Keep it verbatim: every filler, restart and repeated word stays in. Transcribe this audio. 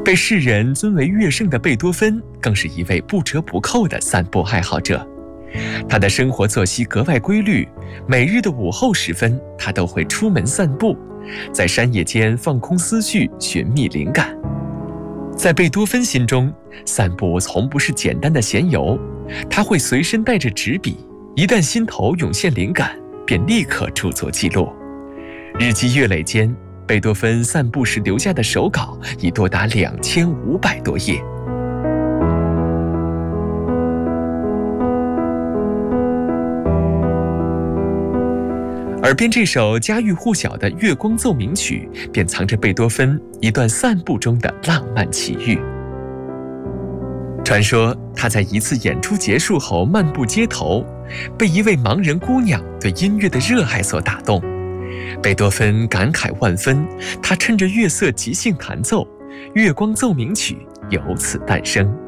被世人尊为乐圣的贝多芬，更是一位不折不扣的散步爱好者。他的生活作息格外规律，每日的午后时分，他都会出门散步，在山野间放空思绪，寻觅灵感。在贝多芬心中，散步从不是简单的闲游，他会随身带着纸笔，一旦心头涌现灵感，便立刻著作记录。日积月累间，贝多芬散步时留下的手稿已多达两千五百多页。耳边这首家喻户晓的《月光奏鸣曲》，便藏着贝多芬一段散步中的浪漫奇遇。传说他在一次演出结束后漫步街头，被一位盲人姑娘对音乐的热爱所打动。贝多芬感慨万分，他趁着月色即兴弹奏，《月光奏鸣曲》由此诞生。